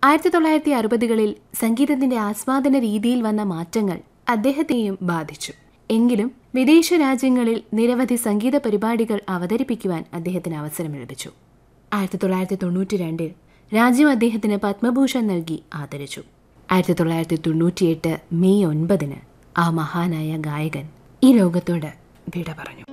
1960കളിൽ സംഗീതത്തിന്റെ ആസ്വാദന രീതിയിൽ വന്ന മാറ്റങ്ങൾ അദ്ദേഹത്തെയും ബാധിച്ചു. എങ്കിലും വിദേശ രാജ്യങ്ങളിൽ നിരവധി സംഗീത പരിപാടികൾ അവതരിപ്പിക്കുവാൻ അദ്ദേഹത്തിന് അവസരം ലഭിച്ചു. 1992 രാജ്യം അദ്ദേഹത്തിന് പത്മഭൂഷൺ നൽകി ആദരിച്ചു. 1998 മെയ് 9 ആ മഹാനായ ഗായകൻ ഈ ലോകത്തോട് വിട പറഞ്ഞു.